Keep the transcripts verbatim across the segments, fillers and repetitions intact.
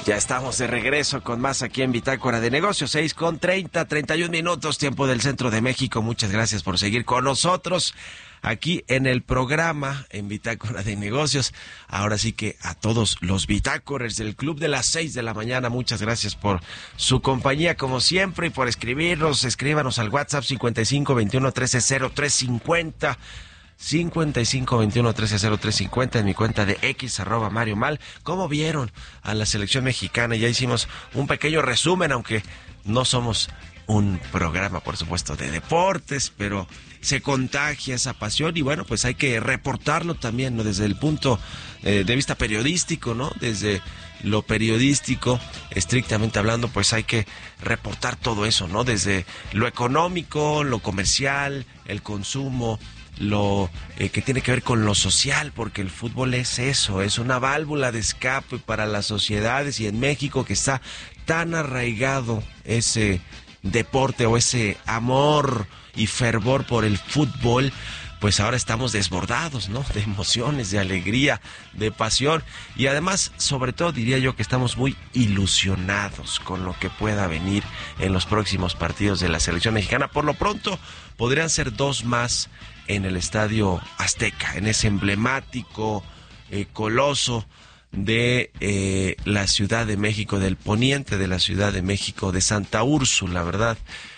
Ya estamos de regreso con más aquí en Bitácora de Negocios, seis con treinta, treinta y un minutos, tiempo del centro de México. Muchas gracias por seguir con nosotros aquí en el programa en Bitácora de Negocios. Ahora sí que a todos los bitácoras del Club de las seis de la mañana, muchas gracias por su compañía como siempre y por escribirnos. Escríbanos al WhatsApp cincuenta y cinco veintiuno trece cero tres cincuenta. cincuenta y cinco veintiuno trece cero tres cincuenta en mi cuenta de X, arroba Mario Mal. ¿Cómo vieron a la selección mexicana? Ya hicimos un pequeño resumen, aunque no somos un programa, por supuesto, de deportes, pero se contagia esa pasión y bueno, pues hay que reportarlo también, ¿no? Desde el punto eh, de vista periodístico, ¿no? Desde lo periodístico, estrictamente hablando, pues hay que reportar todo eso, ¿no? Desde lo económico, lo comercial, el consumo, lo eh, que tiene que ver con lo social, porque el fútbol es eso, es una válvula de escape para las sociedades, y en México, que está tan arraigado ese deporte o ese amor y fervor por el fútbol, pues ahora estamos desbordados, ¿no? De emociones, de alegría, de pasión, y además, sobre todo, diría yo que estamos muy ilusionados con lo que pueda venir en los próximos partidos de la selección mexicana. Por lo pronto, podrían ser dos más en el Estadio Azteca, en ese emblemático eh, coloso de eh, la Ciudad de México, del poniente de la Ciudad de México, de Santa Úrsula, ¿verdad?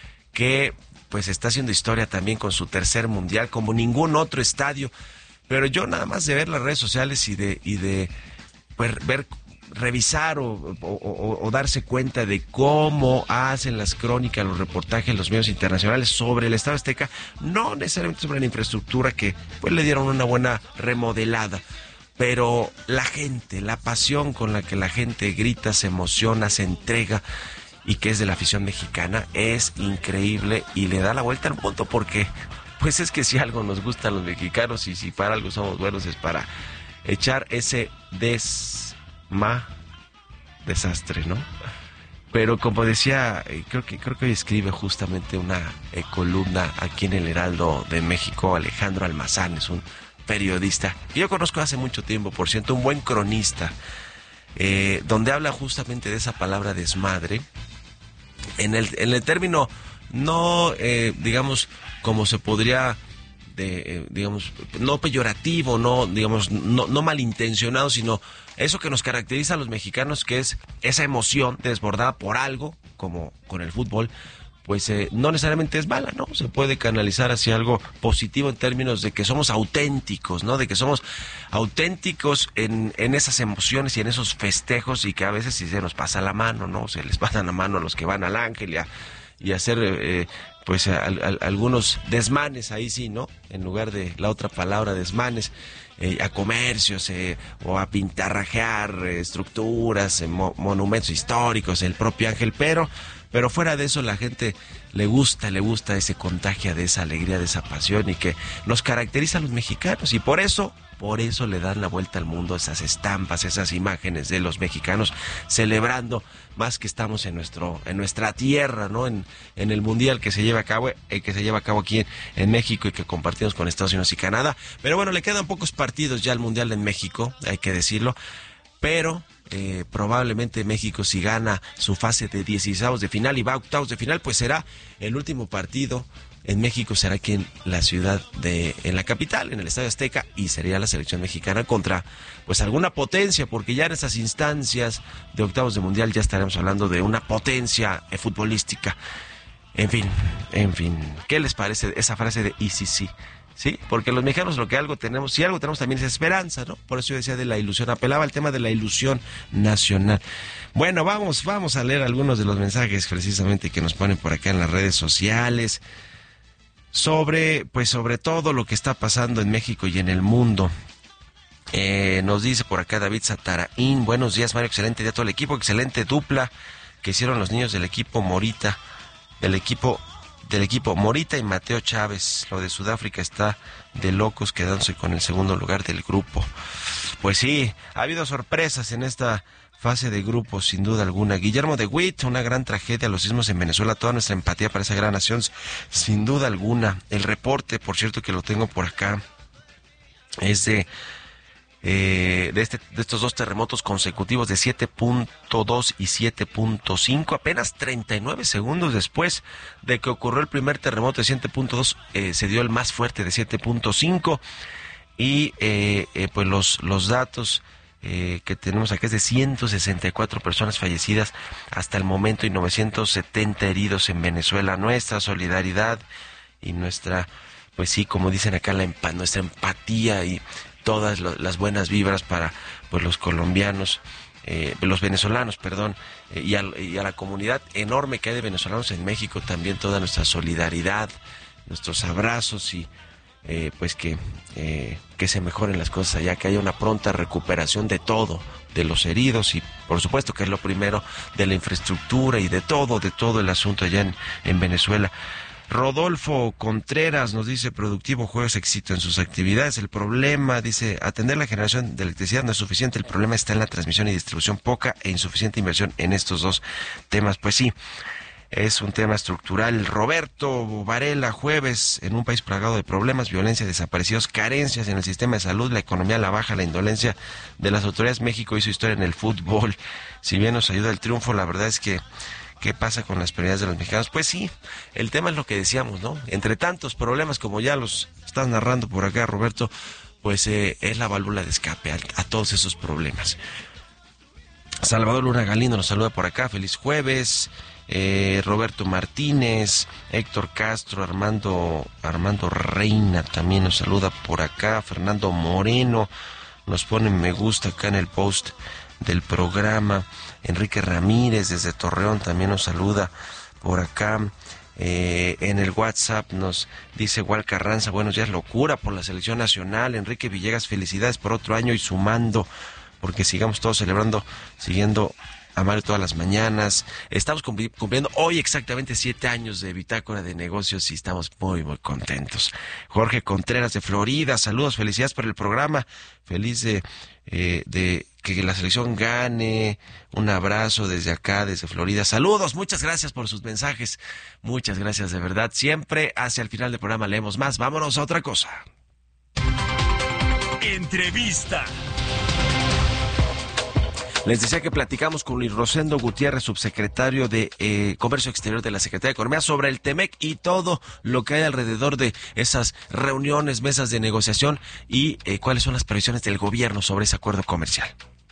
Que pues está haciendo historia también con su tercer mundial, como ningún otro estadio. Pero yo nada más de ver las redes sociales y de y de pues, ver revisar o, o, o, o darse cuenta de cómo hacen las crónicas, los reportajes, los medios internacionales sobre el Estadio Azteca, no necesariamente sobre la infraestructura, que pues le dieron una buena remodelada, pero la gente, la pasión con la que la gente grita, se emociona, se entrega, y que es de la afición mexicana, es increíble y le da la vuelta al mundo, porque pues es que si algo nos gusta a los mexicanos y si para algo somos buenos es para echar ese desma desastre, ¿no? Pero como decía, creo que creo que hoy escribe justamente una eh, columna aquí en el Heraldo de México, Alejandro Almazán, es un periodista que yo conozco hace mucho tiempo, por cierto, un buen cronista, eh, donde habla justamente de esa palabra desmadre, en el, en el término no, eh, digamos, como se podría, de, eh, digamos, no peyorativo, no, digamos, no, no malintencionado, sino eso que nos caracteriza a los mexicanos, que es esa emoción desbordada por algo, como con el fútbol, pues eh, no necesariamente es mala, ¿no? Se puede canalizar hacia algo positivo en términos de que somos auténticos, ¿no? De que somos auténticos en, en esas emociones y en esos festejos, y que a veces sí se nos pasa la mano, ¿no? Se les pasa la mano a los que van al Ángel y a, y a hacer, eh, pues, a, a, a, algunos desmanes, ahí sí, ¿no? En lugar de la otra palabra, desmanes, eh, a comercios, eh, o a pintarrajear eh, estructuras, eh, mo, monumentos históricos, el propio Ángel, pero... Pero fuera de eso, la gente le gusta, le gusta ese contagio de esa alegría, de esa pasión, y que nos caracteriza a los mexicanos. Y por eso, por eso le dan la vuelta al mundo esas estampas, esas imágenes de los mexicanos celebrando, más que estamos en nuestro, en nuestra tierra, ¿no? En, en el mundial que se lleva a cabo, eh, que se lleva a cabo aquí en, en México y que compartimos con Estados Unidos y Canadá. Pero bueno, le quedan pocos partidos ya al mundial en México, hay que decirlo. Pero eh, probablemente México, si gana su fase de dieciseisavos de final y va a octavos de final, pues será el último partido en México, será aquí en la ciudad de, en la capital, en el Estadio Azteca, y sería la selección mexicana contra pues alguna potencia, porque ya en esas instancias de octavos de mundial ya estaremos hablando de una potencia eh, futbolística. En fin, en fin, ¿qué les parece esa frase de y sí, sí? Sí, porque los mexicanos lo que algo tenemos, si algo tenemos también es esperanza, ¿no? Por eso yo decía de la ilusión, apelaba al tema de la ilusión nacional. Bueno, vamos, vamos a leer algunos de los mensajes precisamente que nos ponen por acá en las redes sociales sobre, pues sobre todo lo que está pasando en México y en el mundo. Eh, nos dice por acá David Sataraín: buenos días, Mario, excelente día a todo el equipo, excelente dupla que hicieron los niños del equipo Morita, del equipo del equipo Morita y Mateo Chávez. Lo de Sudáfrica está de locos, quedándose con el segundo lugar del grupo. Pues sí, ha habido sorpresas en esta fase de grupos, sin duda alguna. Guillermo de Witt: una gran tragedia, los sismos en Venezuela, toda nuestra empatía para esa gran nación, sin duda alguna. El reporte, por cierto, que lo tengo por acá, es de eh, de, este, de estos dos terremotos consecutivos de siete punto dos y siete punto cinco, apenas treinta y nueve segundos después de que ocurrió el primer terremoto de siete punto dos, eh, se dio el más fuerte de siete punto cinco, y eh, eh, pues los, los datos eh, que tenemos aquí es de ciento sesenta y cuatro personas fallecidas hasta el momento y novecientos setenta heridos en Venezuela. Nuestra solidaridad y nuestra, pues sí, como dicen acá, la empa- nuestra empatía y todas lo, las buenas vibras para pues los colombianos, eh, los venezolanos, perdón, eh, y, a, y a la comunidad enorme que hay de venezolanos en México, también toda nuestra solidaridad, nuestros abrazos y eh, pues que, eh, que se mejoren las cosas allá, que haya una pronta recuperación de todo, de los heridos y por supuesto que es lo primero, de la infraestructura y de todo, de todo el asunto allá en, en Venezuela. Rodolfo Contreras nos dice: productivo, juegos, éxito en sus actividades. El problema, dice, atender la generación de electricidad no es suficiente. El problema está en la transmisión y distribución, poca e insuficiente inversión en estos dos temas. Pues sí, es un tema estructural. Roberto Varela, jueves, en un país plagado de problemas, violencia, desaparecidos, carencias en el sistema de salud, la economía a la baja, la indolencia de las autoridades. México hizo historia en el fútbol. Si bien nos ayuda el triunfo, la verdad es que ¿qué pasa con las prioridades de los mexicanos? Pues sí, el tema es lo que decíamos, ¿no? Entre tantos problemas, como ya los estás narrando por acá, Roberto, pues eh, es la válvula de escape a, a todos esos problemas. Salvador Luna Galindo nos saluda por acá, feliz jueves. Eh, Roberto Martínez, Héctor Castro, Armando, Armando Reina también nos saluda por acá. Fernando Moreno nos pone me gusta acá en el post del programa. Enrique Ramírez desde Torreón también nos saluda por acá. Eh, en el WhatsApp nos dice Wal Carranza: buenos días, locura por la selección nacional. Enrique Villegas, felicidades por otro año y sumando, porque sigamos todos celebrando, siguiendo a Mario todas las mañanas. Estamos cumpliendo hoy exactamente siete años de Bitácora de Negocios y estamos muy, muy contentos. Jorge Contreras de Florida, saludos, felicidades por el programa. Feliz de, eh, de que la selección gane. Un abrazo desde acá, desde Florida. Saludos, muchas gracias por sus mensajes. Muchas gracias de verdad. Siempre hacia el final del programa leemos más. Vámonos a otra cosa. Entrevista. Les decía que platicamos con Luis Rosendo Gutiérrez, subsecretario de eh, Comercio Exterior de la Secretaría de Economía, sobre el Temec y todo lo que hay alrededor de esas reuniones, mesas de negociación y eh, cuáles son las previsiones del gobierno sobre ese acuerdo comercial.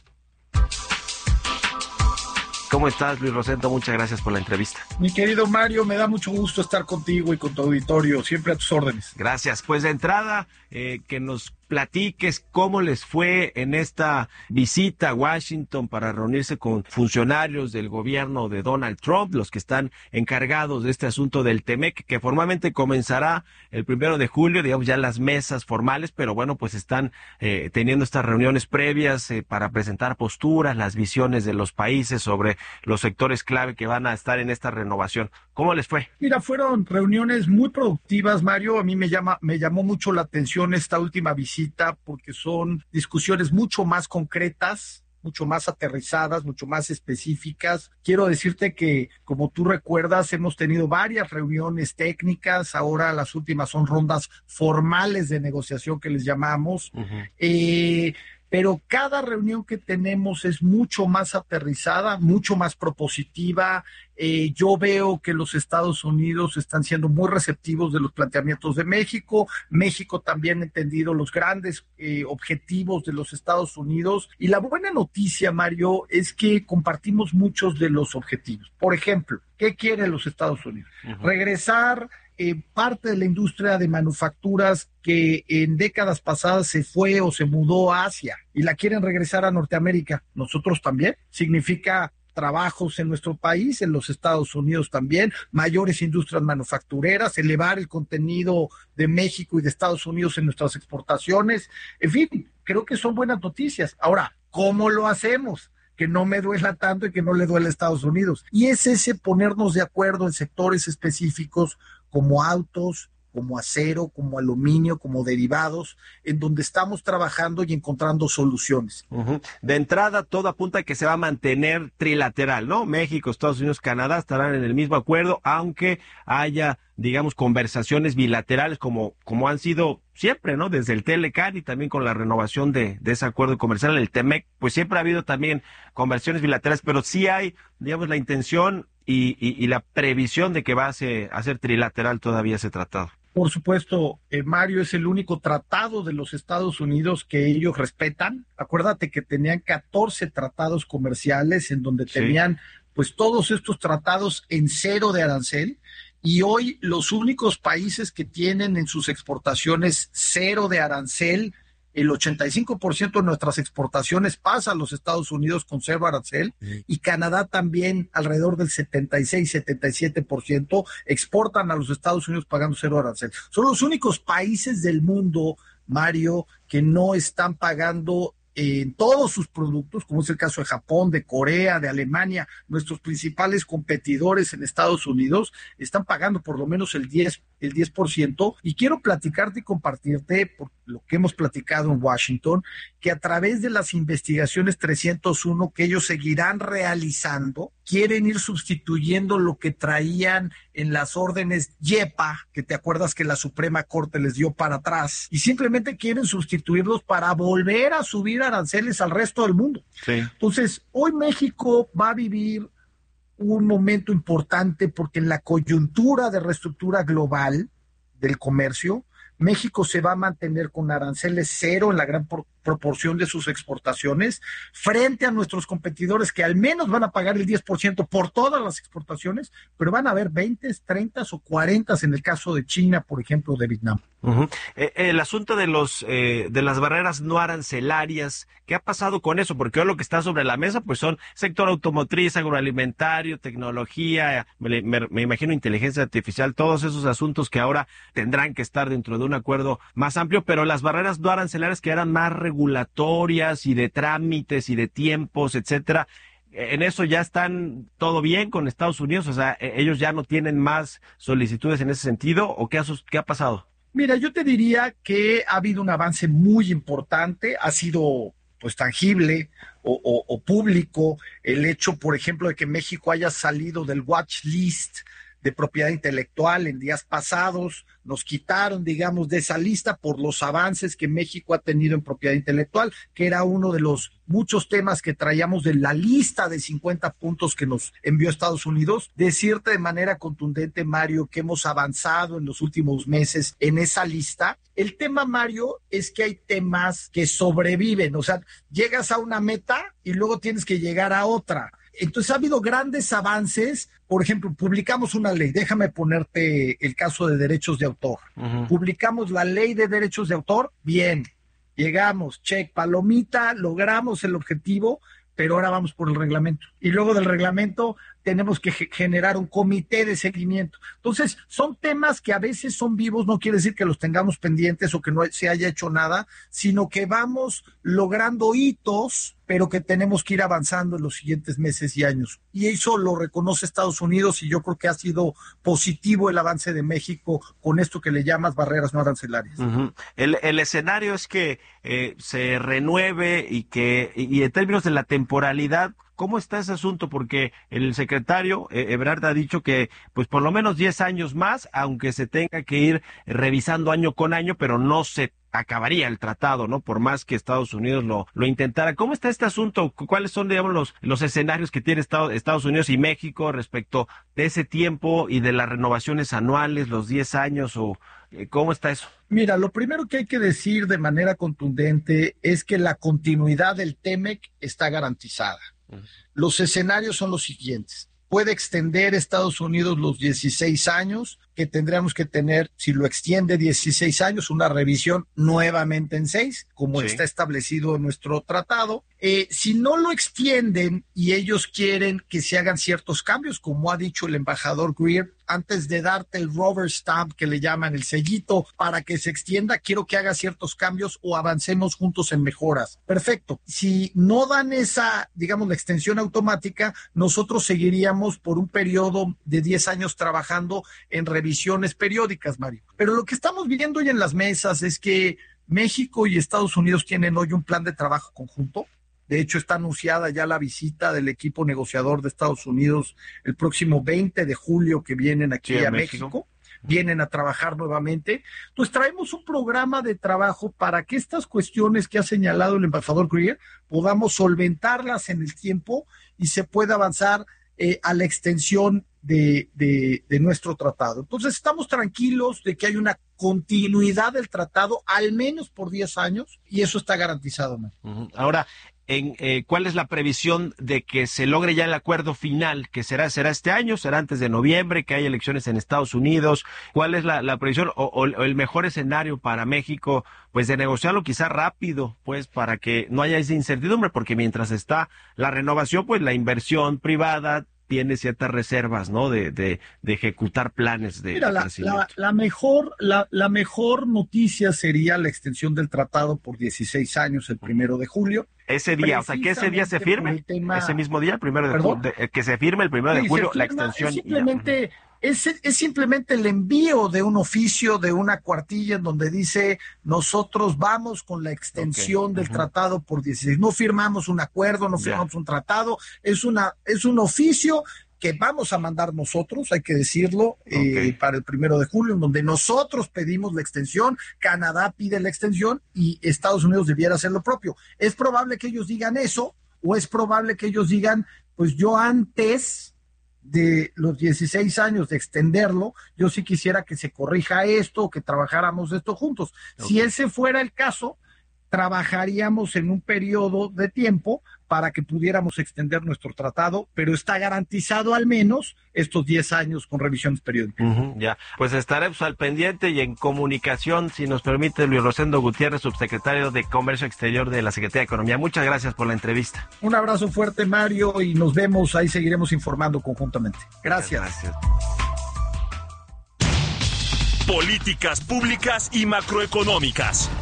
¿Cómo estás, Luis Rosendo? Muchas gracias por la entrevista. Mi querido Mario, me da mucho gusto estar contigo y con tu auditorio, siempre a tus órdenes. Gracias. Pues de entrada, eh, que nos platiques cómo les fue en esta visita a Washington para reunirse con funcionarios del gobierno de Donald Trump, los que están encargados de este asunto del Temec, que formalmente comenzará el primero de julio, digamos ya las mesas formales, pero bueno, pues están eh, teniendo estas reuniones previas eh, para presentar posturas, las visiones de los países sobre los sectores clave que van a estar en esta renovación. ¿Cómo les fue? Mira, fueron reuniones muy productivas, Mario. A mí me llama, me llamó mucho la atención esta última visita porque son discusiones mucho más concretas, mucho más aterrizadas, mucho más específicas. Quiero decirte que, como tú recuerdas, hemos tenido varias reuniones técnicas. Ahora las últimas son rondas formales de negociación que les llamamos. Uh-huh. Eh, pero cada reunión que tenemos es mucho más aterrizada, mucho más propositiva. Eh, yo veo que los Estados Unidos están siendo muy receptivos de los planteamientos de México. México también ha entendido los grandes eh, objetivos de los Estados Unidos. Y la buena noticia, Mario, es que compartimos muchos de los objetivos. Por ejemplo, ¿qué quieren los Estados Unidos? Uh-huh. Regresar Eh, parte de la industria de manufacturas que en décadas pasadas se fue o se mudó a Asia y la quieren regresar a Norteamérica. Nosotros también. Significa trabajos en nuestro país, en los Estados Unidos también, mayores industrias manufactureras, elevar el contenido de México y de Estados Unidos en nuestras exportaciones. En fin, creo que son buenas noticias. Ahora, ¿cómo lo hacemos? Que no me duela tanto y que no le duele a Estados Unidos. Y es ese ponernos de acuerdo en sectores específicos como autos, como acero, como aluminio, como derivados, en donde estamos trabajando y encontrando soluciones. Uh-huh. De entrada, todo apunta a que se va a mantener trilateral, ¿no? México, Estados Unidos, Canadá estarán en el mismo acuerdo, aunque haya, digamos, conversaciones bilaterales como, como han sido siempre, ¿no? Desde el Telecan y también con la renovación de, de ese acuerdo comercial, el Temec, pues siempre ha habido también conversiones bilaterales, pero sí hay, digamos, la intención y, y, y la previsión de que va a ser, a ser trilateral todavía ese tratado. Por supuesto, eh, Mario, es el único tratado de los Estados Unidos que ellos respetan. Acuérdate que tenían catorce tratados comerciales en donde sí. tenían pues todos estos tratados en cero de arancel, y hoy los únicos países que tienen en sus exportaciones cero de arancel, el ochenta y cinco por ciento de nuestras exportaciones pasa a los Estados Unidos con cero arancel, sí. y Canadá también alrededor del setenta y seis, setenta y siete por ciento exportan a los Estados Unidos pagando cero arancel. Son los únicos países del mundo, Mario, que no están pagando en todos sus productos, como es el caso de Japón, de Corea, de Alemania. Nuestros principales competidores en Estados Unidos están pagando por lo menos el diez, el diez por ciento, y quiero platicarte y compartirte, por lo que hemos platicado en Washington, que a través de las investigaciones trescientos uno que ellos seguirán realizando, quieren ir sustituyendo lo que traían en las órdenes YEPA, que te acuerdas que la Suprema Corte les dio para atrás, y simplemente quieren sustituirlos para volver a subir aranceles al resto del mundo. Sí. Entonces, hoy México va a vivir un momento importante porque en la coyuntura de reestructura global del comercio, México se va a mantener con aranceles cero en la gran por- proporción de sus exportaciones, frente a nuestros competidores que al menos van a pagar el diez por ciento por todas las exportaciones, pero van a haber veinte, treinta o cuarenta en el caso de China, por ejemplo, de Vietnam. Uh-huh. Eh, el asunto de los eh, de las barreras no arancelarias, ¿qué ha pasado con eso? Porque hoy lo que está sobre la mesa pues son sector automotriz, agroalimentario, tecnología, me, me, me imagino inteligencia artificial, todos esos asuntos que ahora tendrán que estar dentro de un acuerdo más amplio, pero las barreras no arancelarias que eran más regulatorias y de trámites y de tiempos, etcétera, en eso ya están todo bien con Estados Unidos, o sea, ellos ya no tienen más solicitudes en ese sentido, ¿o qué ha, qué ha pasado? Mira, yo te diría que ha habido un avance muy importante, ha sido pues tangible o, o, o público el hecho, por ejemplo, de que México haya salido del watch list de propiedad intelectual en días pasados. Nos quitaron, digamos, de esa lista por los avances que México ha tenido en propiedad intelectual, que era uno de los muchos temas que traíamos de la lista de cincuenta puntos que nos envió Estados Unidos. Decirte de manera contundente, Mario, que hemos avanzado en los últimos meses en esa lista. El tema, Mario, es que hay temas que sobreviven, o sea, llegas a una meta y luego tienes que llegar a otra. Entonces ha habido grandes avances. Por ejemplo, publicamos una ley, déjame ponerte el caso de derechos de autor. Uh-huh. Publicamos la ley de derechos de autor, bien, llegamos, check, palomita, logramos el objetivo, pero ahora vamos por el reglamento. Y luego del reglamento tenemos que generar un comité de seguimiento. Entonces, son temas que a veces son vivos, no quiere decir que los tengamos pendientes o que no se haya hecho nada, sino que vamos logrando hitos, pero que tenemos que ir avanzando en los siguientes meses y años. Y eso lo reconoce Estados Unidos, y yo creo que ha sido positivo el avance de México con esto que le llamas barreras no arancelarias. Uh-huh. El, el escenario es que eh, se renueve y que, y en términos de la temporalidad, ¿cómo está ese asunto? Porque el secretario eh, Ebrard ha dicho que pues por lo menos diez años más, aunque se tenga que ir revisando año con año, pero no se acabaría el tratado, ¿no? Por más que Estados Unidos lo, lo intentara. ¿Cómo está este asunto? ¿Cuáles son, digamos, los, los escenarios que tiene Estado, Estados Unidos y México respecto de ese tiempo y de las renovaciones anuales, los diez años, o eh, cómo está eso? Mira, lo primero que hay que decir de manera contundente es que la continuidad del Temec está garantizada. Los escenarios son los siguientes. Puede extender Estados Unidos los dieciséis años, que tendríamos que tener, si lo extiende dieciséis años, una revisión nuevamente en seis, como sí. está establecido en nuestro tratado. Eh, si no lo extienden y ellos quieren que se hagan ciertos cambios, como ha dicho el embajador Greer, antes de darte el rubber stamp, que le llaman el sellito, para que se extienda, quiero que haga ciertos cambios o avancemos juntos en mejoras. Perfecto. Si no dan esa, digamos, la extensión automática, nosotros seguiríamos por un periodo de diez años trabajando en revisar revisiones periódicas, Mario. Pero lo que estamos viendo hoy en las mesas es que México y Estados Unidos tienen hoy un plan de trabajo conjunto. De hecho, está anunciada ya la visita del equipo negociador de Estados Unidos el próximo veinte de julio que vienen aquí sí, a México. México. Vienen a trabajar nuevamente. Entonces traemos un programa de trabajo para que estas cuestiones que ha señalado el embajador Greer podamos solventarlas en el tiempo y se pueda avanzar eh, a la extensión de, de, de nuestro tratado. Entonces estamos tranquilos de que hay una continuidad del tratado al menos por diez años y eso está garantizado, ¿no? Uh-huh. Ahora, En, eh, ¿cuál es la previsión de que se logre ya el acuerdo final? ¿Que será será este año? ¿Será antes de noviembre? ¿Que hay elecciones en Estados Unidos? ¿Cuál es la, la previsión o, o, o el mejor escenario para México? Pues de negociarlo quizá rápido, pues para que no haya esa incertidumbre, porque mientras está la renovación, pues la inversión privada tiene ciertas reservas, ¿no? De, de, de ejecutar planes de, Mira, de la, crecimiento. La, la, mejor, la, la mejor noticia sería la extensión del tratado por dieciséis años, el primero de julio. Ese día, o sea, que ese día se firme, tema... ese mismo día, el primero de julio, de, que se firme el primero sí, de julio, firma, la extensión. Es simplemente, es, es simplemente el envío de un oficio, de una cuartilla en donde dice, nosotros vamos con la extensión okay. del uh-huh. tratado por dieciséis. No firmamos un acuerdo, no firmamos yeah. un tratado, es una, es un oficio que vamos a mandar nosotros, hay que decirlo, okay. eh, para el primero de julio, en donde nosotros pedimos la extensión, Canadá pide la extensión y Estados Unidos debiera hacer lo propio. Es probable que ellos digan eso, o es probable que ellos digan, pues yo antes de los dieciséis años de extenderlo, yo sí quisiera que se corrija esto, que trabajáramos esto juntos. Okay. Si ese fuera el caso, trabajaríamos en un periodo de tiempo para que pudiéramos extender nuestro tratado, pero está garantizado al menos estos diez años con revisiones periódicas. Uh-huh, ya, pues estaremos al pendiente y en comunicación, si nos permite, Luis Rosendo Gutiérrez, subsecretario de Comercio Exterior de la Secretaría de Economía. Muchas gracias por la entrevista. Un abrazo fuerte, Mario, y nos vemos, ahí seguiremos informando conjuntamente. Gracias. Gracias. Políticas públicas y macroeconómicas.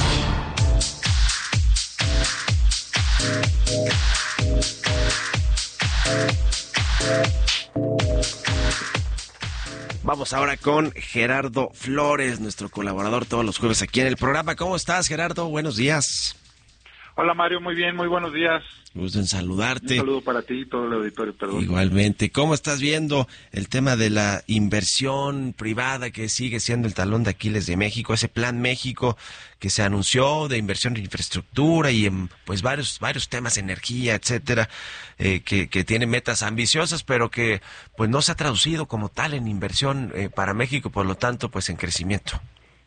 Vamos ahora con Gerardo Flores, nuestro colaborador todos los jueves aquí en el programa. ¿Cómo estás, Gerardo? Buenos días. Hola, Mario, muy bien, muy buenos días. Gusto en saludarte. Un saludo para ti y todo el auditorio, perdón. Igualmente. ¿Cómo estás viendo el tema de la inversión privada que sigue siendo el talón de Aquiles de México? Ese Plan México que se anunció de inversión en infraestructura y en pues varios varios temas, energía, etcétera, eh, que, que tiene metas ambiciosas, pero que pues no se ha traducido como tal en inversión eh, para México, por lo tanto, pues en crecimiento.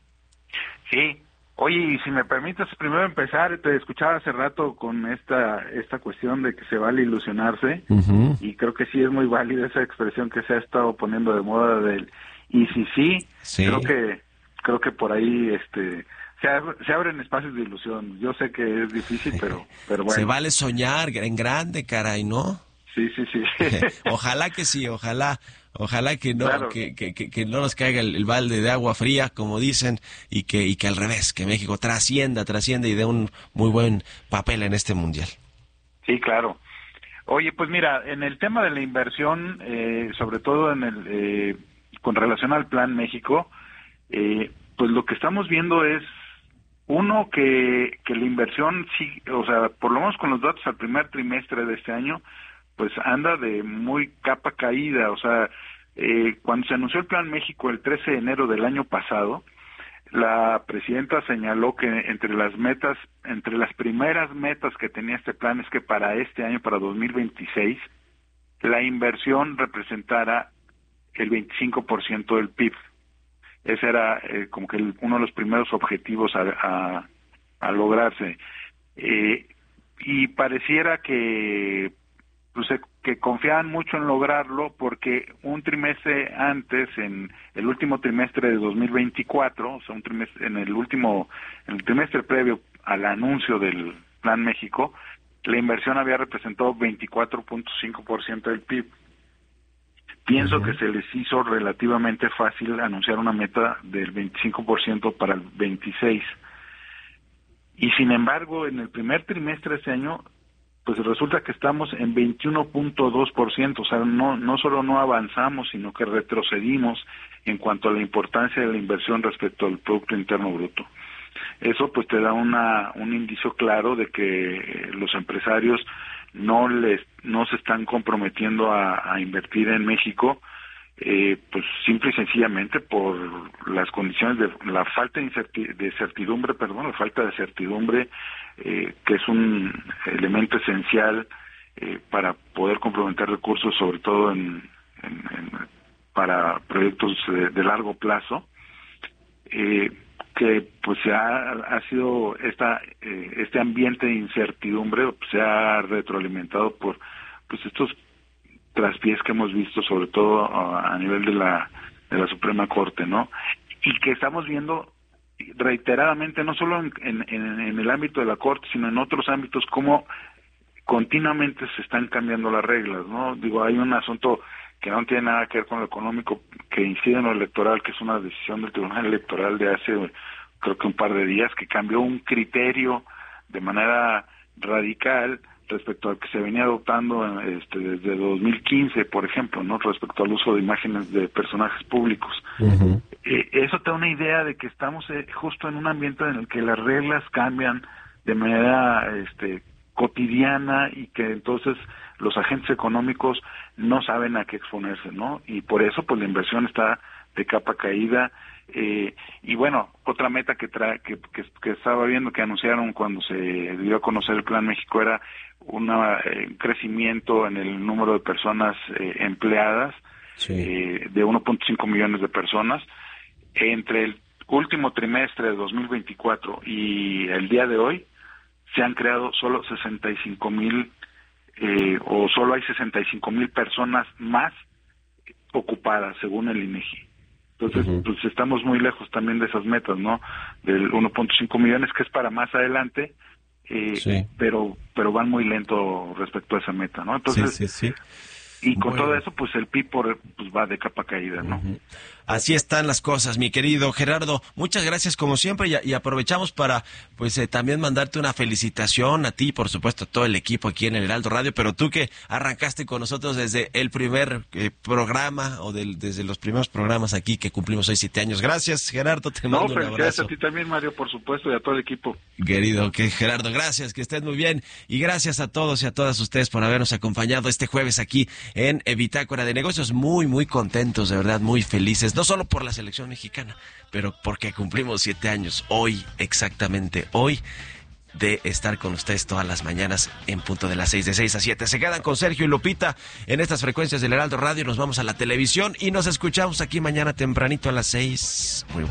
Sí. Oye, y si me permites primero empezar, te escuchaba hace rato con esta esta cuestión de que se vale ilusionarse, uh-huh. y creo que sí es muy válida esa expresión que se ha estado poniendo de moda del y si sí, sí. creo que creo que por ahí este se, ab- se abren espacios de ilusión. Yo sé que es difícil, pero pero bueno. Se vale soñar en grande, caray, ¿no? Sí, sí, sí. Ojalá que sí, ojalá. Ojalá que no claro. que, que, que no nos caiga el, el balde de agua fría, como dicen, y que y que al revés, que México trascienda, trascienda y dé un muy buen papel en este mundial. Sí, claro. Oye, pues mira, en el tema de la inversión, eh, sobre todo en el eh, con relación al Plan México, eh, pues lo que estamos viendo es uno que que la inversión sí, o sea, por lo menos con los datos al primer trimestre de este año, pues anda de muy capa caída. O sea, eh, cuando se anunció el Plan México el trece de enero del año pasado, la presidenta señaló que entre las metas, entre las primeras metas que tenía este plan es que para este año, para dos mil veintiséis, la inversión representara el veinticinco por ciento del P I B. Ese era eh, como que el, uno de los primeros objetivos a, a, a lograrse. Eh, y pareciera que pues que confiaban mucho en lograrlo porque un trimestre antes, en el último trimestre de dos mil veinticuatro, o sea, un trimestre, en el último, en el trimestre previo al anuncio del Plan México, la inversión había representado veinticuatro punto cinco por ciento del P I B. Pienso uh-huh. que se les hizo relativamente fácil anunciar una meta del veinticinco por ciento para el veintiséis. Y sin embargo, en el primer trimestre de este año, pues resulta que estamos en veintiuno punto dos por ciento, o sea, no, no solo no avanzamos, sino que retrocedimos en cuanto a la importancia de la inversión respecto al Producto Interno Bruto. Eso pues te da una un indicio claro de que los empresarios no les no se están comprometiendo a, a invertir en México, eh, pues simple y sencillamente por las condiciones de la falta de, incerti- de certidumbre, perdón, la falta de certidumbre, eh, que es un elemento esencial eh, para poder comprometer recursos, sobre todo en, en, en para proyectos de, de largo plazo, eh, que pues se ha, ha sido esta eh, este ambiente de incertidumbre se ha retroalimentado por pues estos traspiés que hemos visto, sobre todo a, a nivel de la de la Suprema Corte, ¿no? Y que estamos viendo reiteradamente, no solo en, en, en el ámbito de la Corte, sino en otros ámbitos, cómo continuamente se están cambiando las reglas, ¿no? Digo, hay un asunto que no tiene nada que ver con lo económico, que incide en lo electoral, que es una decisión del Tribunal Electoral de hace, creo que un par de días, que cambió un criterio de manera radical respecto al que se venía adoptando este, desde dos mil quince, por ejemplo, ¿no? Respecto al uso de imágenes de personajes públicos. Uh-huh. Eh, eso te da una idea de que estamos eh, justo en un ambiente en el que las reglas cambian de manera este, cotidiana y que entonces los agentes económicos no saben a qué exponerse, ¿no? Y por eso, pues, la inversión está de capa caída. Eh, y bueno, otra meta que, tra- que, que, que estaba viendo que anunciaron cuando se dio a conocer el Plan México era un eh, crecimiento en el número de personas eh, empleadas, sí. eh, de uno punto cinco millones de personas. Entre el último trimestre de dos mil veinticuatro y el día de hoy, se han creado solo sesenta y cinco mil, eh, o solo hay sesenta y cinco mil personas más ocupadas, según el INEGI. Entonces, uh-huh. pues estamos muy lejos también de esas metas, ¿no? Del uno punto cinco millones, que es para más adelante, eh, sí. pero pero van muy lento respecto a esa meta, ¿no? Entonces, sí, sí, sí. Y con bueno. todo eso, pues el P I B por, pues va de capa caída, ¿no? Uh-huh. Así están las cosas, mi querido Gerardo. Muchas gracias como siempre y, y aprovechamos para pues eh, también mandarte una felicitación a ti, por supuesto, a todo el equipo aquí en el Heraldo Radio, pero tú que arrancaste con nosotros desde el primer eh, programa o del, desde los primeros programas aquí que cumplimos hoy siete años. Gracias, Gerardo, te mando no, un abrazo. A ti también, Mario, por supuesto, y a todo el equipo. Querido que Gerardo, gracias, que estés muy bien y gracias a todos y a todas ustedes por habernos acompañado este jueves aquí en Bitácora de Negocios. Muy, muy contentos, de verdad, muy felices. No solo por la selección mexicana, pero porque cumplimos siete años, hoy, exactamente hoy, de estar con ustedes todas las mañanas en punto de las seis, de seis a siete. Se quedan con Sergio y Lupita en estas frecuencias del Heraldo Radio. Nos vamos a la televisión y nos escuchamos aquí mañana tempranito a las seis. Muy bueno.